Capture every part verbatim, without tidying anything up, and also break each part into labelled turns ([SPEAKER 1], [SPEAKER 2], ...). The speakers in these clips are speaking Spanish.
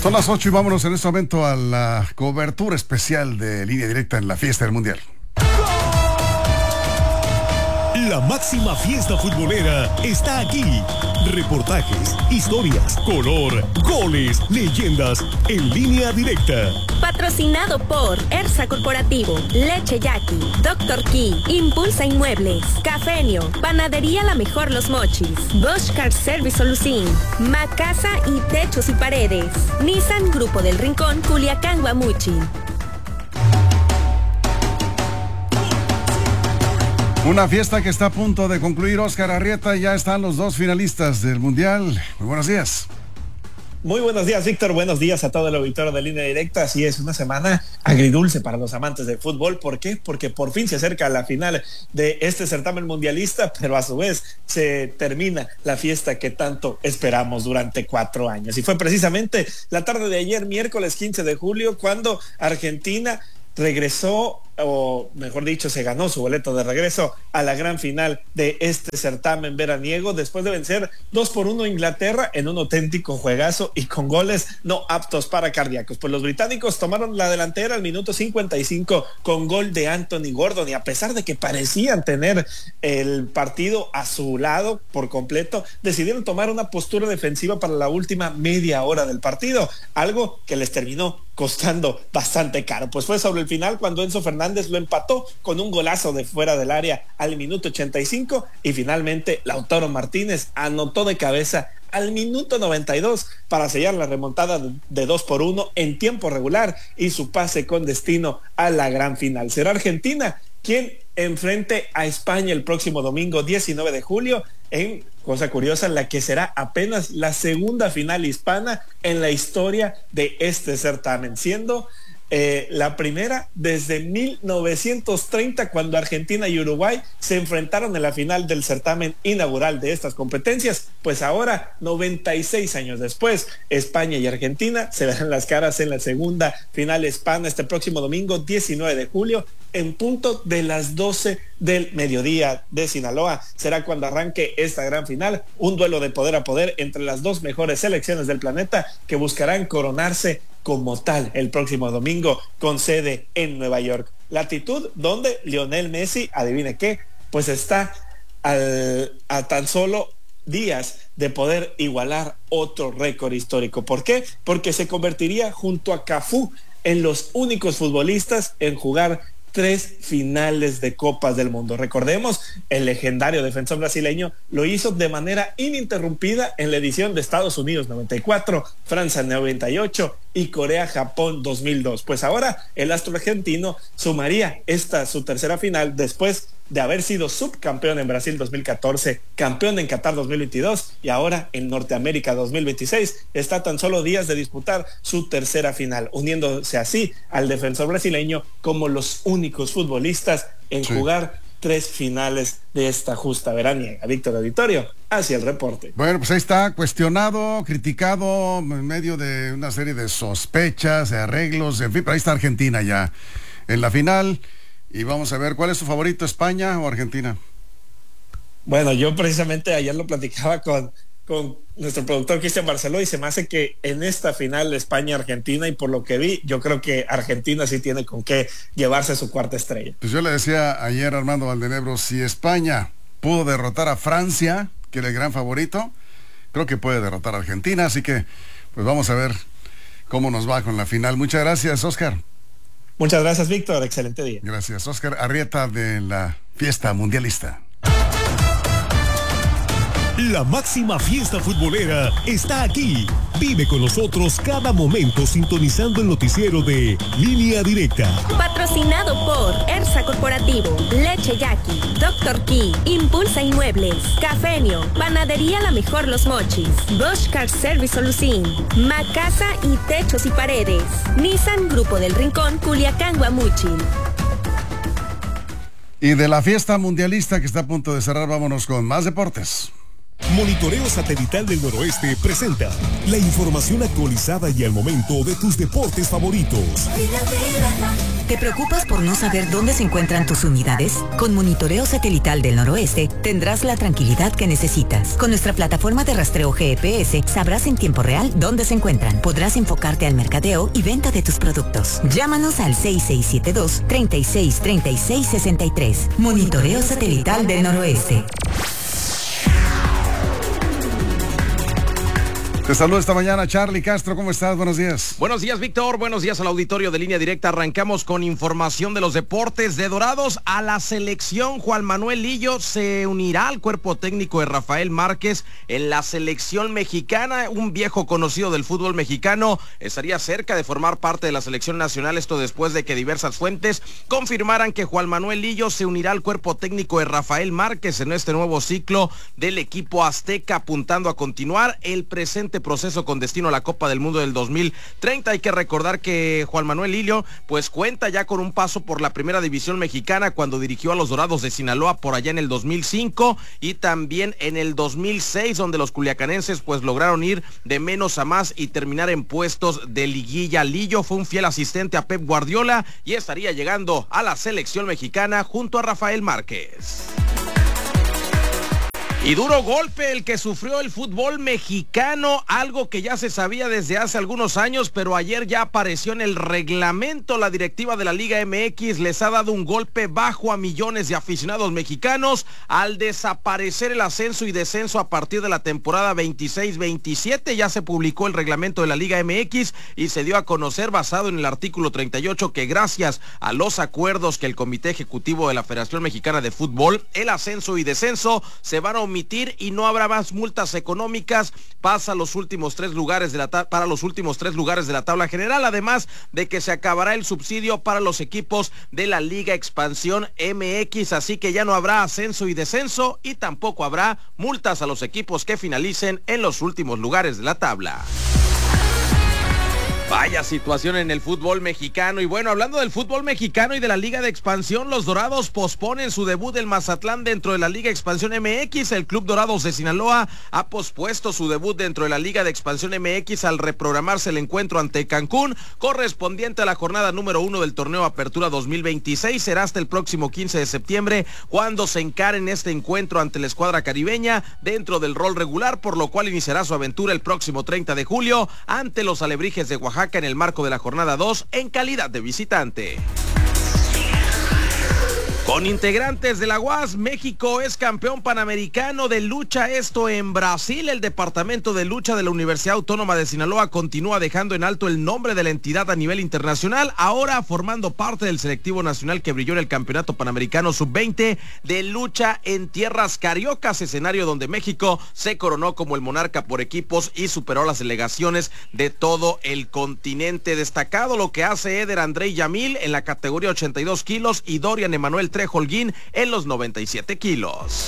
[SPEAKER 1] Son las ocho y vámonos en este momento a la cobertura especial de Línea Directa en la fiesta del Mundial.
[SPEAKER 2] La máxima fiesta futbolera está aquí. Reportajes, historias, color, goles, leyendas en Línea Directa.
[SPEAKER 3] Patrocinado por Ersa Corporativo, Leche Yaqui, Doctor Key, Impulsa Inmuebles, Cafenio, Panadería La Mejor Los Mochis, Bosch Car Service Solucín, Macasa y Techos y Paredes, Nissan Grupo del Rincón, Culiacán, Guamuchi.
[SPEAKER 1] Una fiesta que está a punto de concluir. Oscar Arrieta, ya están los dos finalistas del Mundial. Muy buenos días.
[SPEAKER 4] Muy buenos días, Víctor. Buenos días a todo el auditorio de Línea Directa. Así es, una semana agridulce para los amantes del fútbol. ¿Por qué? Porque por fin se acerca la final de este certamen mundialista, pero a su vez se termina la fiesta que tanto esperamos durante cuatro años. Y fue precisamente la tarde de ayer, miércoles quince de julio, cuando Argentina regresó, o mejor dicho, se ganó su boleto de regreso a la gran final de este certamen veraniego, después de vencer dos por uno a Inglaterra en un auténtico juegazo y con goles no aptos para cardíacos. Pues los británicos tomaron la delantera al minuto cincuenta y cinco con gol de Anthony Gordon, y a pesar de que parecían tener el partido a su lado por completo, decidieron tomar una postura defensiva para la última media hora del partido, algo que les terminó costando bastante caro. Pues fue sobre el final cuando Enzo Fernández lo empató con un golazo de fuera del área al minuto ochenta y cinco, y finalmente Lautaro Martínez anotó de cabeza al minuto noventa y dos para sellar la remontada de dos por uno en tiempo regular y su pase con destino a la gran final. Será Argentina quien enfrente a España el próximo domingo diecinueve de julio en, cosa curiosa, la que será apenas la segunda final hispana en la historia de este certamen, siendo Eh, la primera desde mil novecientos treinta, cuando Argentina y Uruguay se enfrentaron en la final del certamen inaugural de estas competencias. Pues ahora, noventa y seis años después, España y Argentina se verán las caras en la segunda final hispana este próximo domingo diecinueve de julio en punto de las doce del mediodía de Sinaloa. Será cuando arranque esta gran final, un duelo de poder a poder entre las dos mejores selecciones del planeta que buscarán coronarse como tal el próximo domingo, con sede en Nueva York. Latitud donde Lionel Messi, adivine qué, pues está al, a tan solo días de poder igualar otro récord histórico. ¿Por qué? Porque se convertiría junto a Cafú en los únicos futbolistas en jugar tres finales de Copas del Mundo. Recordemos, el legendario defensor brasileño lo hizo de manera ininterrumpida en la edición de Estados Unidos noventa y cuatro, Francia noventa y ocho y Corea-Japón dos mil dos. Pues ahora el astro argentino sumaría esta su tercera final después de haber sido subcampeón en Brasil dos mil catorce, campeón en Qatar dos mil veintidós y ahora en Norteamérica dos mil veintiséis. Está a tan solo días de disputar su tercera final, uniéndose así al defensor brasileño como los únicos futbolistas en sí. jugar tres finales de esta justa veraniega. Víctor Auditorio, hacia el reporte.
[SPEAKER 1] Bueno, pues ahí está, cuestionado, criticado, en medio de una serie de sospechas, de arreglos, en fin, pero ahí está Argentina ya en la final. Y vamos a ver, ¿cuál es su favorito, España o Argentina?
[SPEAKER 4] Bueno, yo precisamente ayer lo platicaba con, con nuestro productor Cristian Barceló, y se me hace que en esta final España-Argentina, y por lo que vi, yo creo que Argentina sí tiene con qué llevarse su cuarta estrella.
[SPEAKER 1] Pues yo le decía ayer a Armando Valdenebro, si España pudo derrotar a Francia, que era el gran favorito, creo que puede derrotar a Argentina, así que pues vamos a ver cómo nos va con la final. Muchas gracias, Oscar.
[SPEAKER 4] Muchas gracias, Víctor. Excelente día.
[SPEAKER 1] Gracias, Oscar Arrieta, de la fiesta mundialista.
[SPEAKER 2] La máxima fiesta futbolera está aquí. Vive con nosotros cada momento sintonizando el noticiero de Línea Directa.
[SPEAKER 3] Patrocinado por Ersa Corporativo, Leche Yaqui, Doctor Key, Impulsa Inmuebles, Cafenio, Panadería La Mejor Los Mochis, Bosch Car Service Solucín, Macasa y Techos y Paredes, Nissan Grupo del Rincón, Culiacán, Guamuchi.
[SPEAKER 1] Y de la fiesta mundialista que está a punto de cerrar, vámonos con más deportes.
[SPEAKER 2] Monitoreo Satelital del Noroeste presenta la información actualizada y al momento de tus deportes favoritos.
[SPEAKER 5] ¿Te preocupas por no saber dónde se encuentran tus unidades? Con Monitoreo Satelital del Noroeste tendrás la tranquilidad que necesitas. Con nuestra plataforma de rastreo G P S sabrás en tiempo real dónde se encuentran. Podrás enfocarte al mercadeo y venta de tus productos. Llámanos al seis seis siete dos, tres seis tres seis seis tres. Monitoreo Satelital del Noroeste.
[SPEAKER 1] Te saludo esta mañana, Charlie Castro. ¿Cómo estás? Buenos días.
[SPEAKER 6] Buenos días, Víctor. Buenos días al auditorio de Línea Directa. Arrancamos con información de los deportes. De Dorados a la selección, Juan Manuel Lillo se unirá al cuerpo técnico de Rafael Márquez en la selección mexicana. Un viejo conocido del fútbol mexicano estaría cerca de formar parte de la selección nacional. Esto después de que diversas fuentes confirmaran que Juan Manuel Lillo se unirá al cuerpo técnico de Rafael Márquez en este nuevo ciclo del equipo azteca, apuntando a continuar el presente proceso con destino a la Copa del Mundo del dos mil treinta. Hay que recordar que Juan Manuel Lillo pues cuenta ya con un paso por la primera división mexicana cuando dirigió a los Dorados de Sinaloa por allá en el dos mil cinco y también en el dos mil seis, donde los culiacanenses pues lograron ir de menos a más y terminar en puestos de liguilla. Lillo fue un fiel asistente a Pep Guardiola y estaría llegando a la selección mexicana junto a Rafael Márquez. Y duro golpe el que sufrió el fútbol mexicano, algo que ya se sabía desde hace algunos años, pero ayer ya apareció en el reglamento. La directiva de la Liga M X les ha dado un golpe bajo a millones de aficionados mexicanos al desaparecer el ascenso y descenso a partir de la temporada veintiséis veintisiete. Ya se publicó el reglamento de la Liga M X y se dio a conocer, basado en el artículo treinta y ocho, que gracias a los acuerdos que el Comité Ejecutivo de la Federación Mexicana de Fútbol, el ascenso y descenso se van a omitir y no habrá más multas económicas pasa los últimos tres lugares de la para los últimos tres lugares de la tabla general, además de que se acabará el subsidio para los equipos de la Liga Expansión M X, así que ya no habrá ascenso y descenso y tampoco habrá multas a los equipos que finalicen en los últimos lugares de la tabla. Vaya situación en el fútbol mexicano. Y bueno, hablando del fútbol mexicano y de la Liga de Expansión, los Dorados posponen su debut del Mazatlán dentro de la Liga Expansión M X. El Club Dorados de Sinaloa ha pospuesto su debut dentro de la Liga de Expansión M X al reprogramarse el encuentro ante Cancún, correspondiente a la jornada número uno del torneo Apertura dos mil veintiséis. Será hasta el próximo quince de septiembre cuando se encaren este encuentro ante la escuadra caribeña dentro del rol regular, por lo cual iniciará su aventura el próximo treinta de julio ante los Alebrijes de Oaxaca en el marco de la jornada dos en calidad de visitante. Con integrantes de la U A S, México es campeón panamericano de lucha, esto en Brasil. El departamento de lucha de la Universidad Autónoma de Sinaloa continúa dejando en alto el nombre de la entidad a nivel internacional, ahora formando parte del selectivo nacional que brilló en el campeonato panamericano sub veinte de lucha en tierras cariocas, escenario donde México se coronó como el monarca por equipos y superó a las delegaciones de todo el continente. Destacado lo que hace Eder Andrei Yamil en la categoría ochenta y dos kilos y Dorian Emanuel Trejolguín en los noventa y siete kilos.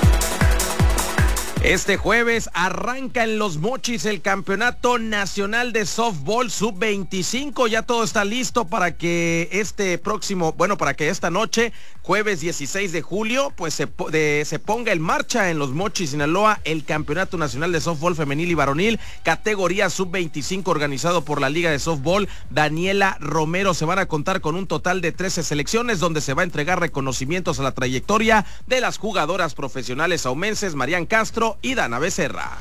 [SPEAKER 6] Este jueves arranca en Los Mochis el Campeonato Nacional de Softball sub veinticinco. Ya todo está listo para que este próximo, bueno, para que esta noche, jueves dieciséis de julio, pues se, de, se ponga en marcha en Los Mochis, Sinaloa, el Campeonato Nacional de Softball Femenil y Varonil, categoría sub veinticinco, organizado por la Liga de Softball Daniela Romero. Se van a contar con un total de trece selecciones, donde se va a entregar reconocimientos a la trayectoria de las jugadoras profesionales aumenses Marian Castro y Dana Becerra.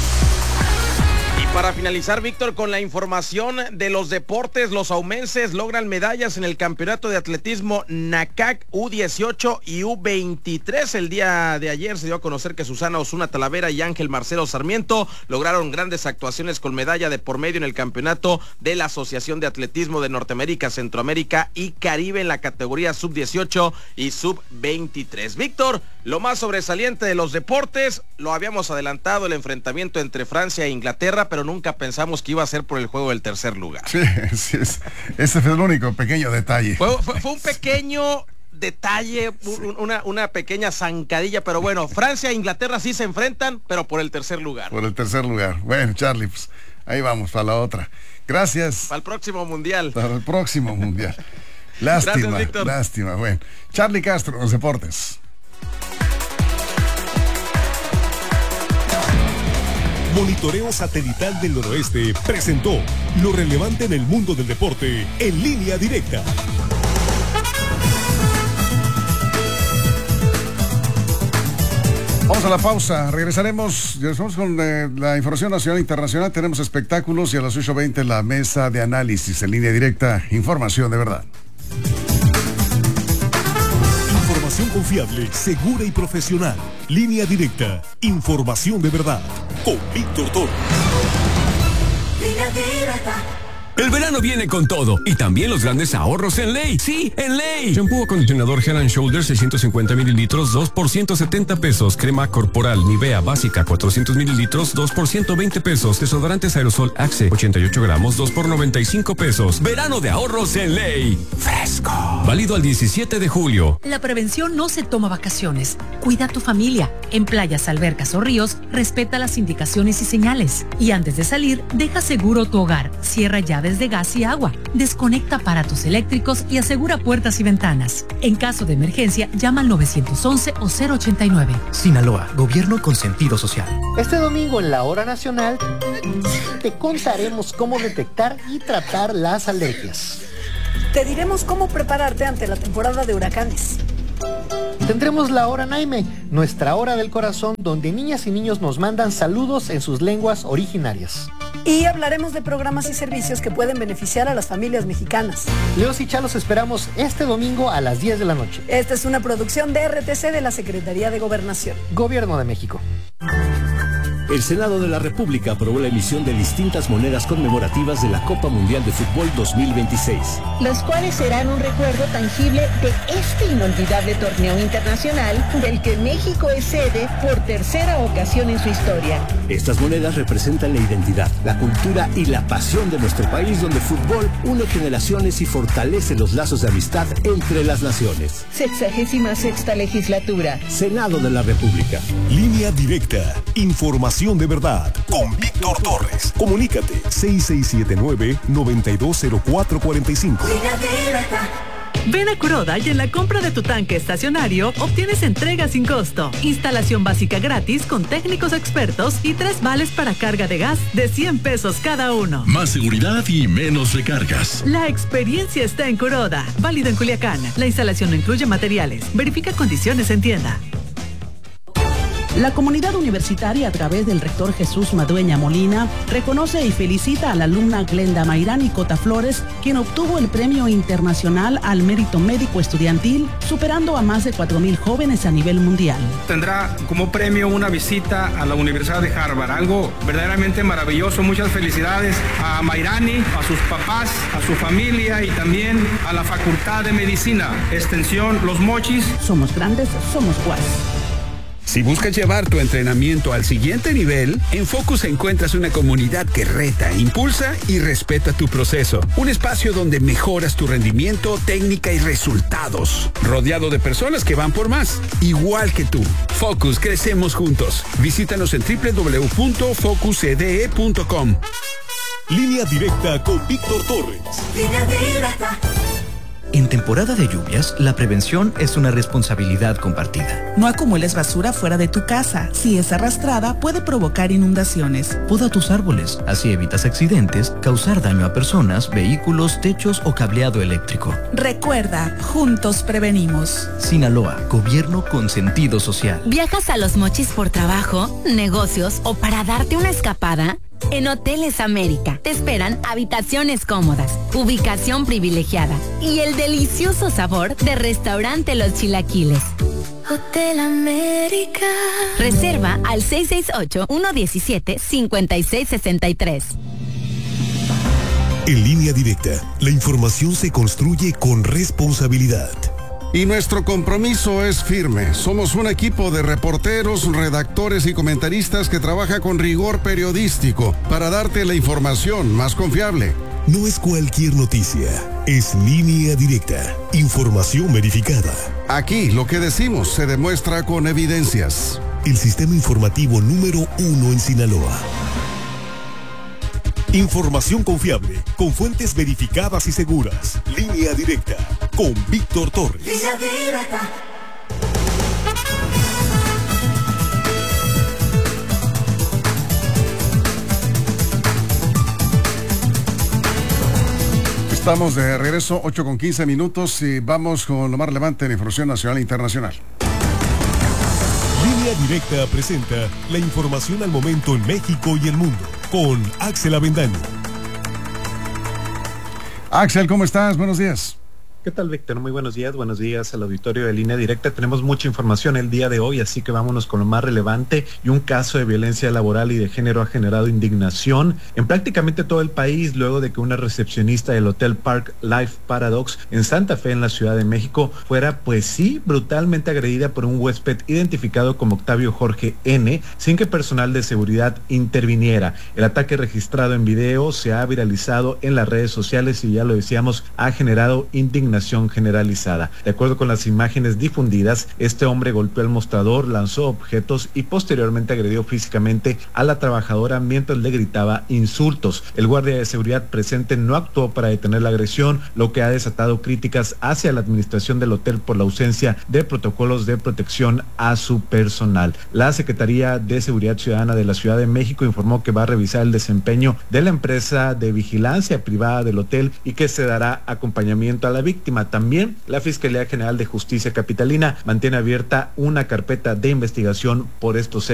[SPEAKER 6] Y para finalizar, Víctor, con la información de los deportes, los aumenses logran medallas en el campeonato de atletismo NACAC U dieciocho y U veintitrés. El día de ayer se dio a conocer que Susana Osuna Talavera y Ángel Marcelo Sarmiento lograron grandes actuaciones con medalla de por medio en el campeonato de la Asociación de Atletismo de Norteamérica, Centroamérica y Caribe en la categoría sub dieciocho y sub veintitrés. Víctor, lo más sobresaliente de los deportes, lo habíamos adelantado, el enfrentamiento entre Francia e Inglaterra, pero nunca pensamos que iba a ser por el juego del tercer lugar.
[SPEAKER 1] Sí, sí es, ese fue el único pequeño detalle.
[SPEAKER 6] Fue, fue, fue un pequeño detalle, una, una pequeña zancadilla, pero bueno, Francia e Inglaterra sí se enfrentan, pero por el tercer lugar.
[SPEAKER 1] Por el tercer lugar. Bueno, Charlie, pues ahí vamos para la otra. Gracias.
[SPEAKER 6] Para el próximo mundial.
[SPEAKER 1] Para el próximo mundial. Lástima, Gracias, Víctor. Lástima. Bueno, Charlie Castro, los deportes.
[SPEAKER 2] Monitoreo Satelital del Noroeste presentó lo relevante en el mundo del deporte en Línea Directa.
[SPEAKER 1] Vamos a la pausa, regresaremos, regresamos con eh, la información nacional e internacional, tenemos espectáculos y a las ocho veinte la mesa de análisis en línea directa, información de verdad.
[SPEAKER 2] Información confiable, segura y profesional. Línea directa, información de verdad. Con Víctor Torres.
[SPEAKER 7] Línea directa.
[SPEAKER 8] El verano viene con todo y también los grandes ahorros en Ley. Sí, en Ley. Shampoo acondicionador Head and Shoulders seiscientos cincuenta mililitros, dos por ciento setenta pesos. Crema corporal Nivea básica cuatrocientos mililitros, dos por ciento veinte pesos. Desodorantes aerosol Axe ochenta y ocho gramos, dos por noventa y cinco pesos. Verano de ahorros en Ley. Fresco. Válido al diecisiete de julio.
[SPEAKER 9] La prevención no se toma vacaciones. Cuida a tu familia. En playas, albercas o ríos, respeta las indicaciones y señales. Y antes de salir, deja seguro tu hogar. Cierra llaves de gas y agua. Desconecta aparatos eléctricos y asegura puertas y ventanas. En caso de emergencia, llama al nueve once o cero ochenta y nueve.
[SPEAKER 10] Sinaloa, gobierno con sentido social.
[SPEAKER 11] Este domingo en la Hora Nacional te contaremos cómo detectar y tratar las alergias.
[SPEAKER 12] Te diremos cómo prepararte ante la temporada de huracanes.
[SPEAKER 11] Tendremos la Hora Naime, nuestra hora del corazón, donde niñas y niños nos mandan saludos en sus lenguas originarias.
[SPEAKER 12] Y hablaremos de programas y servicios que pueden beneficiar a las familias mexicanas.
[SPEAKER 11] Leos y Chalos esperamos este domingo a las diez de la noche.
[SPEAKER 12] Esta es una producción de R T C de la Secretaría de Gobernación.
[SPEAKER 11] Gobierno de México.
[SPEAKER 13] El Senado de la República aprobó la emisión de distintas monedas conmemorativas de la Copa Mundial de Fútbol dos mil veintiséis.
[SPEAKER 14] Las cuales serán un recuerdo tangible de este inolvidable torneo internacional del que México es sede por tercera ocasión en su historia.
[SPEAKER 13] Estas monedas representan la identidad, la cultura y la pasión de nuestro país, donde el fútbol une generaciones y fortalece los lazos de amistad entre las naciones.
[SPEAKER 14] Sexagésima sexta legislatura.
[SPEAKER 13] Senado de la República.
[SPEAKER 2] Línea directa, información de verdad, con Víctor Torres. Comunícate seis seis siete nueve, nueve dos cero cuatro cuatro cinco.
[SPEAKER 9] Ven a Kuroda y en la compra de tu tanque estacionario obtienes entrega sin costo, instalación básica gratis con técnicos expertos y tres vales para carga de gas de cien pesos cada uno.
[SPEAKER 15] Más seguridad y menos recargas.
[SPEAKER 9] La experiencia está en Kuroda. Válido en Culiacán. La instalación no incluye materiales. Verifica condiciones en tienda.
[SPEAKER 16] La comunidad universitaria, a través del rector Jesús Madueña Molina, reconoce y felicita a la alumna Glenda Mayrani Cota Flores, quien obtuvo el Premio Internacional al Mérito Médico Estudiantil, superando a más de cuatro mil jóvenes a nivel mundial.
[SPEAKER 17] Tendrá como premio una visita a la Universidad de Harvard, algo verdaderamente maravilloso. Muchas felicidades a Mayrani, a sus papás, a su familia y también a la Facultad de Medicina, Extensión Los Mochis.
[SPEAKER 16] Somos grandes, somos Guas.
[SPEAKER 18] Si buscas llevar tu entrenamiento al siguiente nivel, en Focus encuentras una comunidad que reta, impulsa y respeta tu proceso. Un espacio donde mejoras tu rendimiento, técnica y resultados. Rodeado de personas que van por más, igual que tú. Focus, crecemos juntos. Visítanos en doble u doble u doble u punto focus e d e punto com.
[SPEAKER 2] Línea directa con Víctor Torres.
[SPEAKER 7] Línea directa.
[SPEAKER 10] En temporada de lluvias, la prevención es una responsabilidad compartida.
[SPEAKER 19] No acumules basura fuera de tu casa. Si es arrastrada, puede provocar inundaciones.
[SPEAKER 10] Poda tus árboles, así evitas accidentes, causar daño a personas, vehículos, techos o cableado eléctrico.
[SPEAKER 19] Recuerda, juntos prevenimos.
[SPEAKER 10] Sinaloa, gobierno con sentido social.
[SPEAKER 3] ¿Viajas a Los Mochis por trabajo, negocios o para darte una escapada? En Hoteles América te esperan habitaciones cómodas, ubicación privilegiada y el delicioso sabor de restaurante Los Chilaquiles.
[SPEAKER 7] Hotel América.
[SPEAKER 3] Reserva al seis seis ocho, uno uno siete, cinco seis seis tres.
[SPEAKER 2] En Línea Directa, la información se construye con responsabilidad.
[SPEAKER 1] Y nuestro compromiso es firme. Somos un equipo de reporteros, redactores y comentaristas que trabaja con rigor periodístico para darte la información más confiable.
[SPEAKER 2] No es cualquier noticia, es Línea Directa, información verificada.
[SPEAKER 1] Aquí lo que decimos se demuestra con evidencias.
[SPEAKER 2] El sistema informativo número uno en Sinaloa. Información confiable, con fuentes verificadas y seguras. Línea Directa, con Víctor Torres.
[SPEAKER 7] Línea directa.
[SPEAKER 1] Estamos de regreso, ocho con quince minutos, y vamos con lo más relevante en información nacional e internacional.
[SPEAKER 2] Línea Línea Directa presenta la información al momento en México y el mundo con Axel Avendaño.
[SPEAKER 1] Axel, ¿cómo estás? Buenos días.
[SPEAKER 20] ¿Qué tal, Víctor? Muy buenos días, buenos días al auditorio de Línea Directa. Tenemos mucha información el día de hoy, así que vámonos con lo más relevante. Y un caso de violencia laboral y de género ha generado indignación en prácticamente todo el país, luego de que una recepcionista del Hotel Park Life Paradox en Santa Fe, en la Ciudad de México, fuera, pues sí, brutalmente agredida por un huésped identificado como Octavio Jorge N., sin que personal de seguridad interviniera. El ataque registrado en video se ha viralizado en las redes sociales y, ya lo decíamos, ha generado indignación generalizada. De acuerdo con las imágenes difundidas, este hombre golpeó el mostrador, lanzó objetos y posteriormente agredió físicamente a la trabajadora mientras le gritaba insultos. El guardia de seguridad presente no actuó para detener la agresión, lo que ha desatado críticas hacia la administración del hotel por la ausencia de protocolos de protección a su personal. La Secretaría de Seguridad Ciudadana de la Ciudad de México informó que va a revisar el desempeño de la empresa de vigilancia privada del hotel y que se dará acompañamiento a la víctima. También la Fiscalía General de Justicia Capitalina mantiene abierta una carpeta de investigación por estos hechos